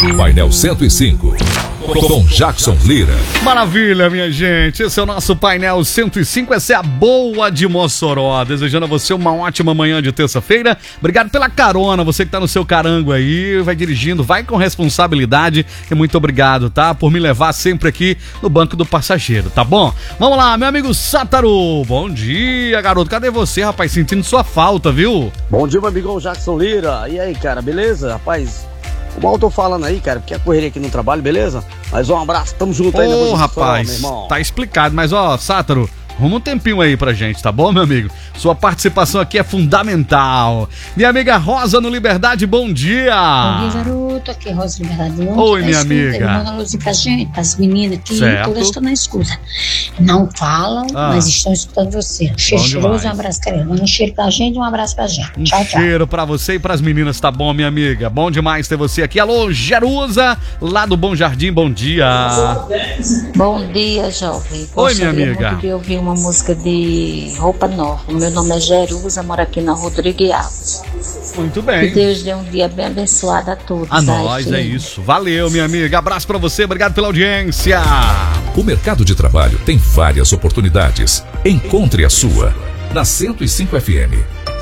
Painel 105, com Jackson Lira. Maravilha, minha gente. Esse é o nosso Painel 105. Essa é a boa de Mossoró. Desejando a você uma ótima manhã de terça-feira. Obrigado pela carona. Você que tá no seu carango aí, vai dirigindo, vai com responsabilidade. E muito obrigado, tá? Por me levar sempre aqui no banco do passageiro, tá bom? Vamos lá, meu amigo Sátaro. Bom dia, garoto. Cadê você, rapaz? Sentindo sua falta, viu? Bom dia, meu amigão Jackson Lira. E aí, cara, beleza? Rapaz, o mal tô falando aí, cara, porque a correria aqui no trabalho, beleza? Mas um abraço, tamo junto aí. Ô, rapaz, meu irmão. Tá explicado. Mas, ó, Sátaro, arruma um tempinho aí pra gente, tá bom, meu amigo? Sua participação aqui é fundamental. Minha amiga Rosa no Liberdade, bom dia! Bom dia, garoto. Aqui é Rosa Liberdade. Oi, minha amiga. Manda luz pra gente, as meninas aqui, certo. todas estão na escuta. Não falam, mas estão escutando você. Cheiro cheiroso, um abraço, querido. Um cheiro pra gente, um abraço pra gente. Um tchau, tchau. cheiro pra você e pras meninas, tá bom, minha amiga? Bom demais ter você aqui. Alô, Jerusa, lá do Bom Jardim, bom dia. Bom dia, jovem. Oi, minha amiga. Muito de ouvir uma música de Roupa Nova. O meu nome é Jerusa, moro aqui na Rodrigo Alves. Muito bem. Que Deus dê um dia bem abençoado a todos. A nós, é isso. Valeu, minha amiga. Abraço pra você, obrigado pela audiência. O mercado de trabalho tem várias oportunidades. Encontre a sua na 105 FM.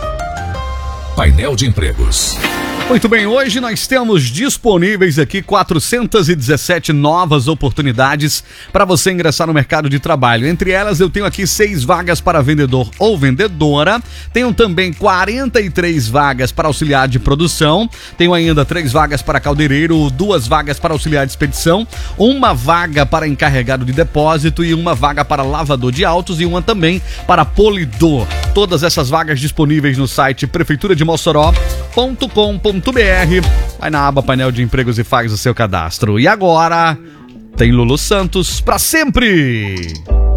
Painel de empregos. Muito bem, hoje nós temos disponíveis aqui 417 novas oportunidades para você ingressar no mercado de trabalho. Entre elas eu tenho aqui 6 vagas para vendedor ou vendedora, tenho também 43 vagas para auxiliar de produção, tenho ainda 3 vagas para caldeireiro, 2 vagas para auxiliar de expedição, 1 vaga para encarregado de depósito e 1 vaga para lavador de autos e 1 também para polidor. Todas essas vagas disponíveis no site prefeiturademossoró.com.br. Vai na aba Painel de Empregos e faz o seu cadastro. E agora tem Lulu Santos pra sempre.